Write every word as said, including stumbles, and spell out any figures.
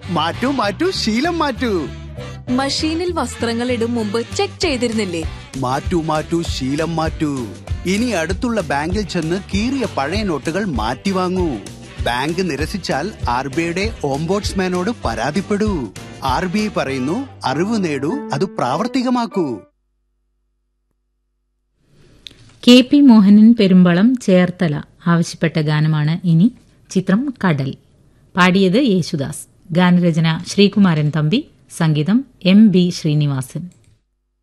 മാറ്റൂ മാറ്റൂ ശീലം മാറ്റൂ. മഷീനിൽ വസ്ത്രങ്ങൾ ഇടും മുമ്പ് ചെക്ക് ചെയ്തിരുന്നില്ലേ? മാറ്റൂ മാറ്റൂ ശീലം മാറ്റൂ. ഇനി അടുത്തുള്ള ബാങ്കിൽ ചെന്ന് കീറിയ പഴയ നോട്ടുകൾ മാറ്റി വാങ്ങൂ. ബാങ്ക് നിരസിച്ചാൽ ആർ ബി ഐയുടെ ഓംബോഡ്സ്മാനോട് പരാതിപ്പെടൂ. ആർ ബി ഐ പറയുന്നു, അറിവ് നേടൂ, അത് പ്രാവർത്തികമാക്കൂ. കെ പി മോഹനൻ പെരുമ്പളം ചേർത്തല ആവശ്യപ്പെട്ട ഗാനമാണ് ഇനി. ചിത്രം കടൽ. പാടിയത് യേശുദാസ്. ഗാനരചന ശ്രീകുമാരൻ തമ്പി. സംഗീതം എം ബി ശ്രീനിവാസൻ.